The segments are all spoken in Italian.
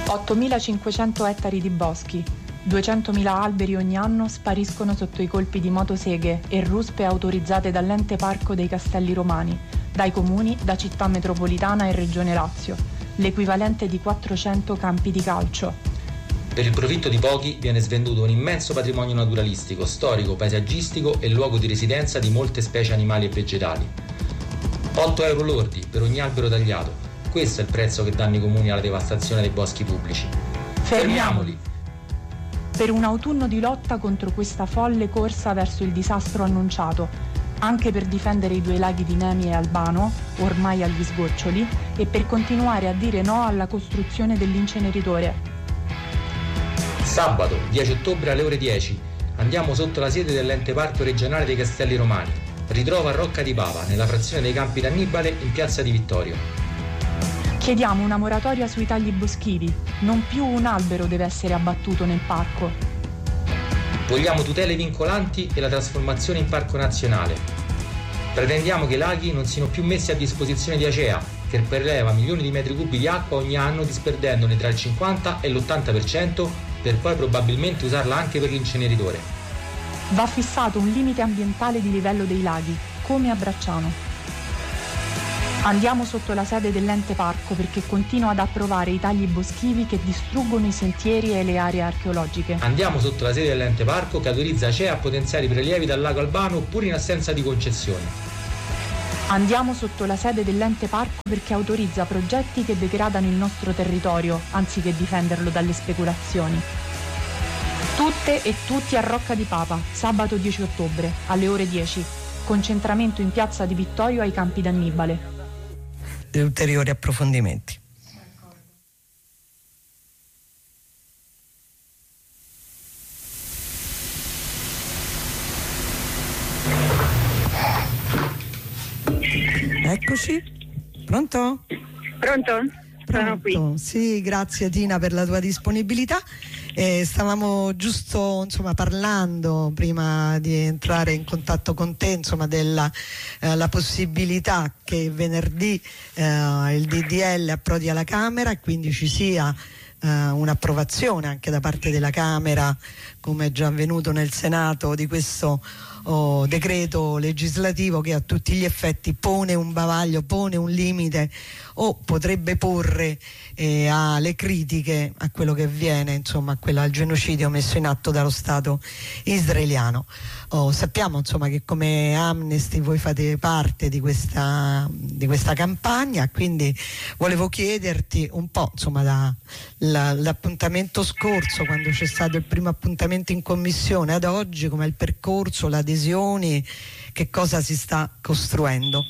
8.500 ettari di boschi, 200.000 alberi ogni anno spariscono sotto i colpi di motoseghe e ruspe autorizzate dall'ente parco dei Castelli Romani, dai comuni, da Città Metropolitana e Regione Lazio, l'equivalente di 400 campi di calcio. Per il profitto di pochi viene svenduto un immenso patrimonio naturalistico, storico, paesaggistico e luogo di residenza di molte specie animali e vegetali. 8 euro lordi per ogni albero tagliato. Questo è il prezzo che danno i comuni alla devastazione dei boschi pubblici. Fermiamoli! Per un autunno di lotta contro questa folle corsa verso il disastro annunciato, anche per difendere i 2 laghi di Nemi e Albano, ormai agli sgoccioli, e per continuare a dire no alla costruzione dell'inceneritore. Sabato 10 ottobre alle ore 10 andiamo sotto la sede dell'ente parco regionale dei Castelli Romani. Ritrova a Rocca di Papa, nella frazione dei Campi d'Annibale, in piazza di Vittorio. Chiediamo una moratoria sui tagli boschivi. Non più un albero deve essere abbattuto nel parco. Vogliamo tutele vincolanti e la trasformazione in parco nazionale. Pretendiamo che i laghi non siano più messi a disposizione di Acea, che preleva milioni di metri cubi di acqua ogni anno, disperdendone tra il 50 e l'80%, per poi probabilmente usarla anche per l'inceneritore. Va fissato un limite ambientale di livello dei laghi, come a Bracciano. Andiamo sotto la sede dell'ente parco perché continua ad approvare i tagli boschivi che distruggono i sentieri e le aree archeologiche. Andiamo sotto la sede dell'ente parco che autorizza Acea a potenziare i prelievi dal lago Albano pur in assenza di concessioni. Andiamo sotto la sede dell'ente parco perché autorizza progetti che degradano il nostro territorio, anziché difenderlo dalle speculazioni. Tutte e tutti a Rocca di Papa, sabato 10 ottobre, alle ore 10. Concentramento in piazza di Vittorio ai Campi d'Annibale. Ulteriori approfondimenti. Eccoci. Pronto? Pronto? Sono qui. Sì, grazie Tina per la tua disponibilità. Stavamo giusto parlando prima di entrare in contatto con te della la possibilità che venerdì il DDL approdi alla Camera e quindi ci sia un'approvazione anche da parte della Camera, come è già avvenuto nel Senato, di questo decreto legislativo che a tutti gli effetti pone un bavaglio, pone un limite o potrebbe porre alle critiche a quello che avviene, al genocidio messo in atto dallo Stato israeliano. Sappiamo che come Amnesty voi fate parte di questa campagna, quindi volevo chiederti un po' dall'appuntamento scorso, quando c'è stato il primo appuntamento in commissione, ad oggi, com'è il percorso, le adesioni, che cosa si sta costruendo?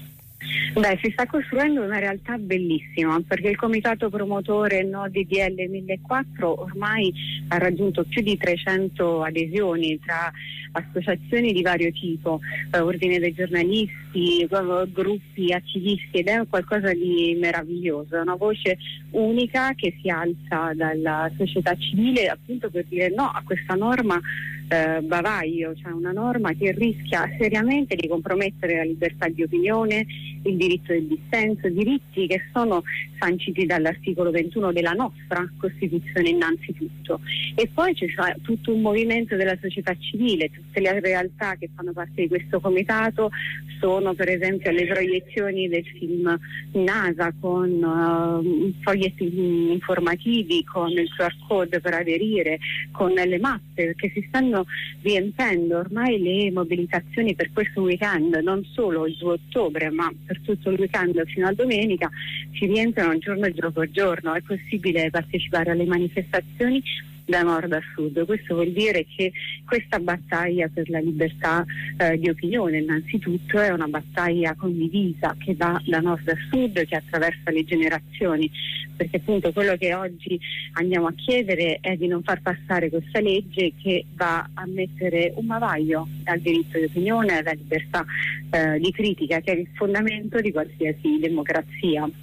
Si sta costruendo una realtà bellissima, perché il comitato promotore No DDL 1004 ormai ha raggiunto più di 300 adesioni tra associazioni di vario tipo, ordine dei giornalisti, gruppi attivisti, ed è qualcosa di meraviglioso, una voce unica che si alza dalla società civile appunto per dire no a questa norma bavaglio, cioè una norma che rischia seriamente di compromettere la libertà di opinione, il diritto del dissenso, diritti che sono sanciti dall'articolo 21 della nostra Costituzione innanzitutto. E poi c'è tutto un movimento della società civile, tutte le realtà che fanno parte di questo comitato sono per esempio alle proiezioni del film NASA con foglietti informativi, con il QR code per aderire, con le mappe che si stanno riempendo. Ormai le mobilitazioni per questo weekend, non solo il 2 ottobre ma per tutto il weekend fino a domenica, si riempiono giorno dopo giorno. È possibile partecipare alle manifestazioni da nord a sud. Questo vuol dire che questa battaglia per la libertà di opinione innanzitutto è una battaglia condivisa che va da nord a sud, che attraversa le generazioni, perché appunto quello che oggi andiamo a chiedere è di non far passare questa legge che va a mettere un bavaglio al diritto di opinione, alla libertà di critica, che è il fondamento di qualsiasi democrazia.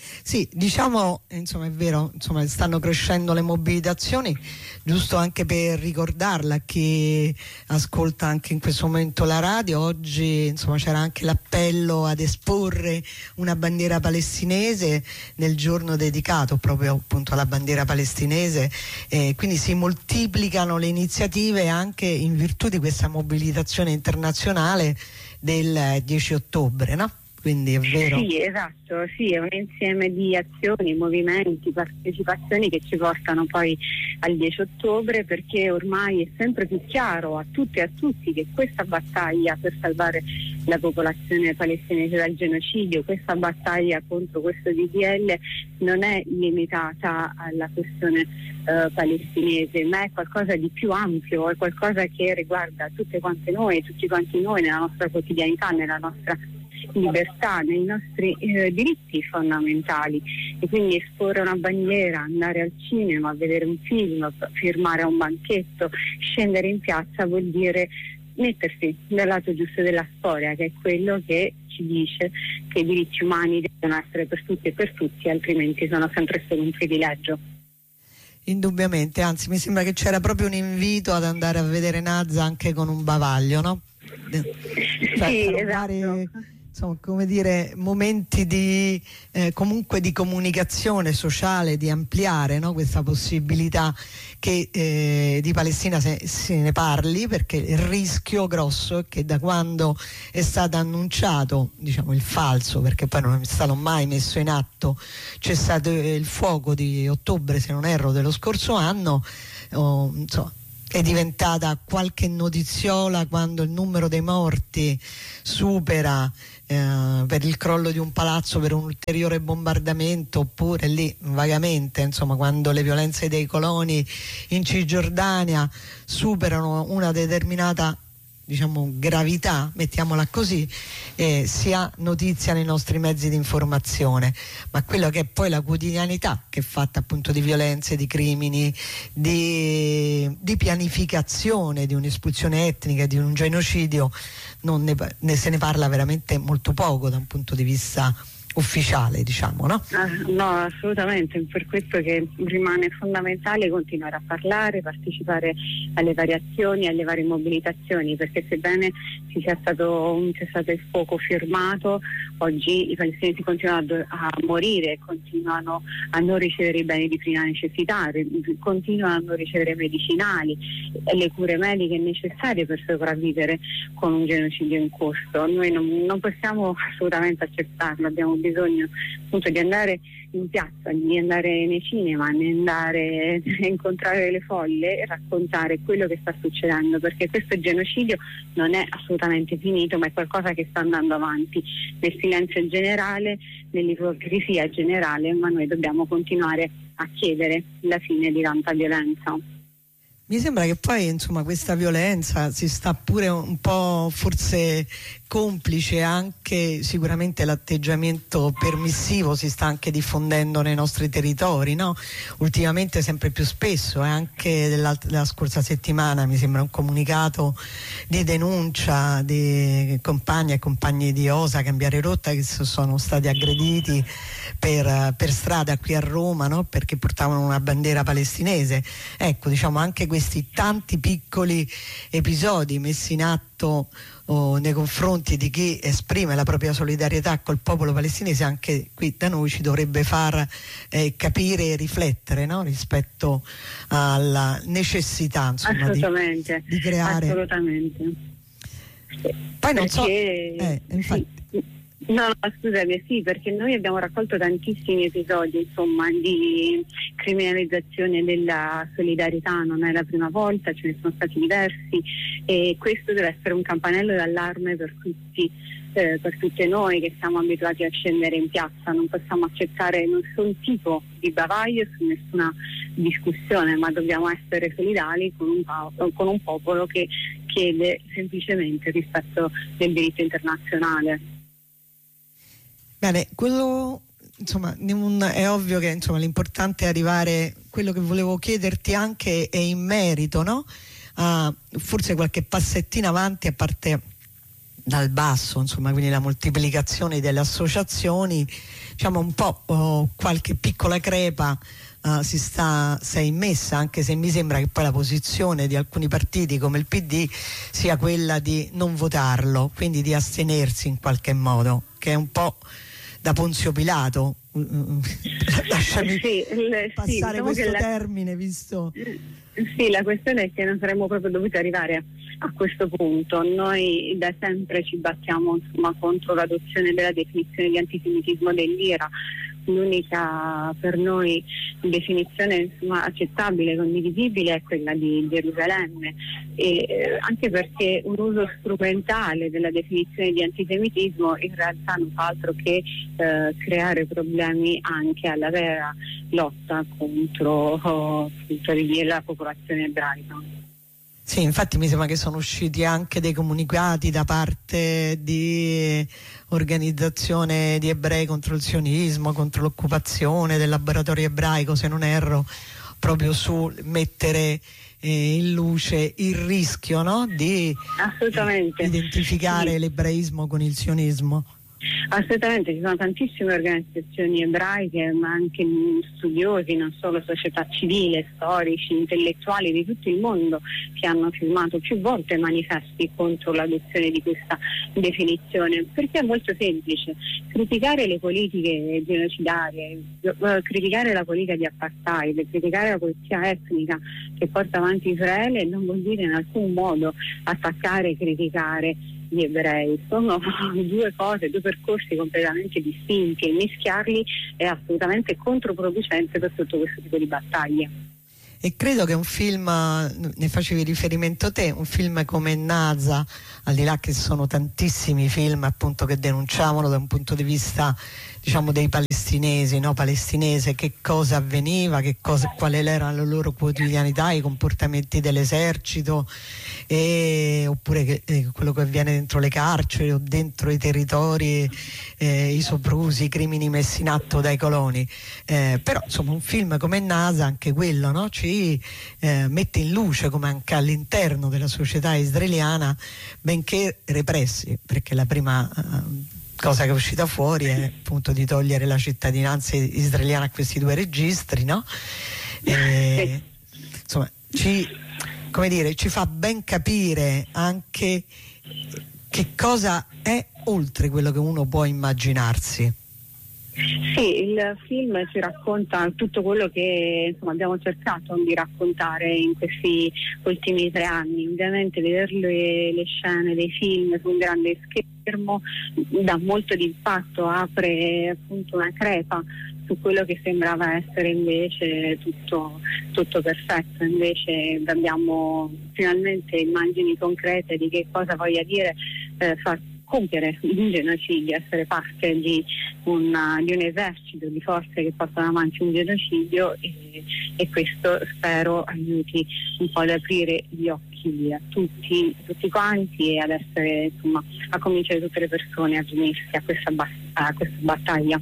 Sì, diciamo, insomma, è vero, insomma, stanno crescendo le mobilitazioni, giusto anche per ricordarla a chi ascolta anche in questo momento la radio. Oggi, insomma, c'era anche l'appello ad esporre una bandiera palestinese nel giorno dedicato proprio appunto alla bandiera palestinese, quindi si moltiplicano le iniziative anche in virtù di questa mobilitazione internazionale del 10 ottobre, no? Quindi è vero. Sì, esatto, sì, è un insieme di azioni, movimenti, partecipazioni che ci portano poi al 10 ottobre, perché ormai è sempre più chiaro a tutte e a tutti che questa battaglia per salvare la popolazione palestinese dal genocidio, questa battaglia contro questo DDL non è limitata alla questione palestinese, ma è qualcosa di più ampio, è qualcosa che riguarda tutte quante noi, tutti quanti noi nella nostra quotidianità, nella nostra libertà, nei nostri diritti fondamentali. E quindi esporre una bandiera, andare al cinema, vedere un film, firmare a un banchetto, scendere in piazza vuol dire mettersi dal lato giusto della storia, che è quello che ci dice che i diritti umani devono essere per tutti e per tutti, altrimenti sono sempre solo un privilegio. Indubbiamente, anzi mi sembra che c'era proprio un invito ad andare a vedere Nazza anche con un bavaglio, no? Cioè, sì, esatto. Insomma, come dire, momenti di comunque di comunicazione sociale, di ampliare, no, questa possibilità che di Palestina se ne parli, perché il rischio grosso è che da quando è stato annunciato, diciamo, il falso, perché poi non è stato mai messo in atto, c'è stato il fuoco di ottobre, se non erro, dello scorso anno, insomma, è diventata qualche notiziola quando il numero dei morti supera per il crollo di un palazzo, per un ulteriore bombardamento, oppure lì vagamente, insomma, quando le violenze dei coloni in Cisgiordania superano una determinata, diciamo, gravità, mettiamola così, si ha notizia nei nostri mezzi di informazione. Ma quello che è poi la quotidianità, che è fatta appunto di violenze, di crimini, di pianificazione, di un'espulsione etnica, di un genocidio, se ne parla veramente molto poco da un punto di vista ufficiale, diciamo, no? No, assolutamente, è per questo che rimane fondamentale continuare a parlare, partecipare alle varie azioni, alle varie mobilitazioni, perché sebbene ci sia stato un cessate il fuoco firmato, oggi i palestinesi continuano a morire, continuano a non ricevere i beni di prima necessità, continuano a non ricevere medicinali e le cure mediche necessarie per sopravvivere con un genocidio in corso. Noi non possiamo assolutamente accettarlo, abbiamo bisogno appunto di andare in piazza, di andare nei cinema, di andare a incontrare le folle e raccontare quello che sta succedendo, perché questo genocidio non è assolutamente finito, ma è qualcosa che sta andando avanti nel silenzio generale, nell'ipocrisia generale, ma noi dobbiamo continuare a chiedere la fine di tanta violenza. Mi sembra che poi, insomma, questa violenza si sta pure un po', forse complice anche sicuramente l'atteggiamento permissivo, si sta anche diffondendo nei nostri territori, no? Ultimamente sempre più spesso, anche della scorsa settimana mi sembra un comunicato di denuncia di compagni e compagni di Osa Cambiare Rotta che sono stati aggrediti per strada qui a Roma, no? Perché portavano una bandiera palestinese. Ecco, diciamo, anche questi tanti piccoli episodi messi in atto nei confronti di chi esprime la propria solidarietà col popolo palestinese, anche qui da noi ci dovrebbe far capire e riflettere, no? Rispetto alla necessità, insomma, di creare. Assolutamente. Poi non perché, so, infatti. Sì. No, scusami, sì, perché noi abbiamo raccolto tantissimi episodi, insomma, di criminalizzazione della solidarietà, non è la prima volta, ce ne sono stati diversi e questo deve essere un campanello d'allarme per tutti, per tutte noi che siamo abituati a scendere in piazza. Non possiamo accettare nessun tipo di bavaglio su nessuna discussione, ma dobbiamo essere solidali con un popolo che chiede semplicemente il rispetto del diritto internazionale. Bene, quello, insomma, è ovvio che, insomma, l'importante è arrivare. Quello che volevo chiederti anche è in merito, no? A forse qualche passettino avanti, a parte dal basso, insomma, quindi la moltiplicazione delle associazioni, diciamo un po' qualche piccola crepa si è immessa, anche se mi sembra che poi la posizione di alcuni partiti come il PD sia quella di non votarlo, quindi di astenersi in qualche modo, che è un po' da Ponzio Pilato. Lasciami passare questo termine, visto. Sì, la questione è che non saremmo proprio dovuti arrivare a questo punto. Noi da sempre ci battiamo, insomma, contro l'adozione della definizione di antisemitismo dell'IRA. L'unica per noi definizione, insomma, accettabile, condivisibile è quella di Gerusalemme, e anche perché un uso strumentale della definizione di antisemitismo in realtà non fa altro che creare problemi anche alla vera lotta contro la popolazione ebraica. Sì, infatti mi sembra che sono usciti anche dei comunicati da parte di organizzazione di ebrei contro il sionismo, contro l'occupazione del laboratorio ebraico, se non erro, proprio su mettere in luce il rischio, no? Di identificare l'ebraismo con il sionismo. Assolutamente, ci sono tantissime organizzazioni ebraiche, ma anche studiosi, non solo società civile, storici, intellettuali di tutto il mondo, che hanno firmato più volte manifesti contro l'adozione di questa definizione, perché è molto semplice: criticare le politiche genocidarie, criticare la politica di apartheid, criticare la polizia etnica che porta avanti Israele non vuol dire in alcun modo attaccare e criticare gli ebrei. Sono due cose, due percorsi completamente distinti, e mischiarli è assolutamente controproducente per tutto questo tipo di battaglie. E credo che un film, ne facevi riferimento te, un film come Naza, al di là che sono tantissimi film appunto che denunciavano da un punto di vista, diciamo, dei palestinesi, no? Palestinese, che cosa avveniva, qual era la loro quotidianità, i comportamenti dell'esercito, oppure quello che avviene dentro le carceri o dentro i territori, i soprusi, i crimini messi in atto dai coloni. Però insomma un film come Naza, anche quello, no? Ci mette in luce come anche all'interno della società israeliana, benché repressi, perché la prima cosa che è uscita fuori è appunto di togliere la cittadinanza israeliana a questi due registri, no? Insomma, ci fa ben capire anche che cosa è oltre quello che uno può immaginarsi. Sì, il film ci racconta tutto quello che, insomma, abbiamo cercato di raccontare in questi ultimi 3 anni. Ovviamente vedere le scene dei film su un grande schermo dà molto di impatto, apre appunto una crepa su quello che sembrava essere invece tutto perfetto. Invece abbiamo finalmente immagini concrete di che cosa voglia dire far compiere un genocidio, essere parte di un esercito di forze che portano avanti un genocidio, e questo spero aiuti un po' ad aprire gli occhi a tutti quanti, e ad essere, insomma, a cominciare tutte le persone a unirsi a questa battaglia.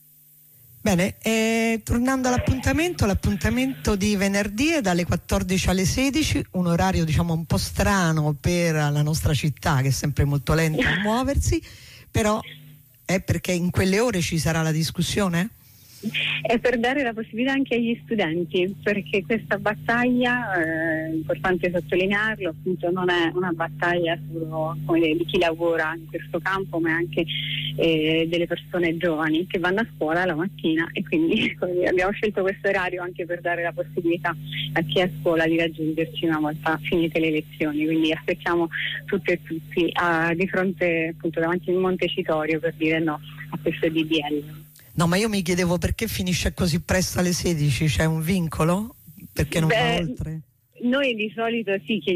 Bene, tornando l'appuntamento di venerdì è dalle 14 alle 16, un orario diciamo un po' strano per la nostra città, che è sempre molto lenta a muoversi, però è perché in quelle ore ci sarà la discussione? È per dare la possibilità anche agli studenti, perché questa battaglia, è importante sottolinearlo, appunto non è una battaglia solo di chi lavora in questo campo, ma anche delle persone giovani che vanno a scuola la mattina, e quindi abbiamo scelto questo orario anche per dare la possibilità a chi è a scuola di raggiungerci una volta finite le lezioni. Quindi aspettiamo tutte e tutti di fronte, appunto, davanti al Montecitorio per dire no a questo DDL. No, ma io mi chiedevo perché finisce così presto alle 16, c'è un vincolo? Perché non va oltre? Noi di solito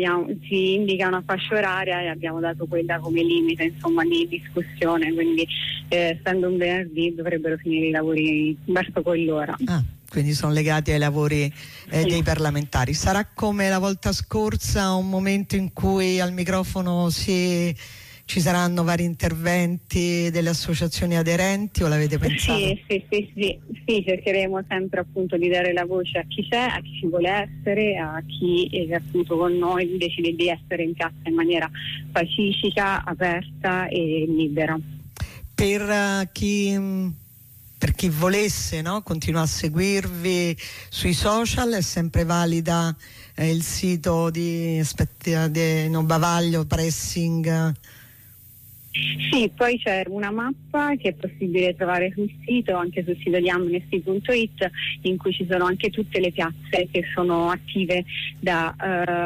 si indica una fascia oraria e abbiamo dato quella come limite, insomma, di discussione, quindi essendo un venerdì dovrebbero finire i lavori verso quell'ora. Quindi sono legati ai lavori dei parlamentari. Sarà come la volta scorsa un momento in cui al microfono si ci saranno vari interventi delle associazioni aderenti o l'avete pensato? Sì, cercheremo sempre appunto di dare la voce a chi c'è, a chi ci vuole essere, a chi appunto con noi decide di essere in piazza in maniera pacifica, aperta e libera. Per chi volesse, no, continua a seguirvi sui social, è sempre valida il sito di Bavaglio Pressing. Sì, poi c'è una mappa che è possibile trovare sul sito, anche sul sito di amnesty.it, in cui ci sono anche tutte le piazze che sono attive da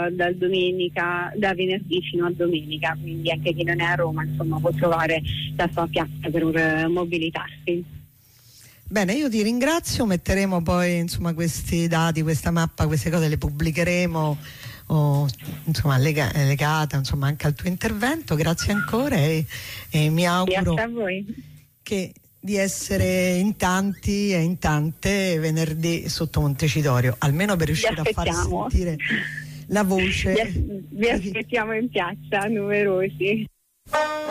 venerdì fino a domenica, quindi anche chi non è a Roma insomma può trovare la sua piazza per mobilitarsi. Bene, io ti ringrazio, metteremo poi insomma questi dati, questa mappa, queste cose le pubblicheremo insomma legata insomma anche al tuo intervento. Grazie ancora e mi auguro a voi. di essere in tanti e in tante venerdì sotto Montecitorio, almeno per riuscire a far sentire la voce. Vi aspettiamo in piazza numerosi.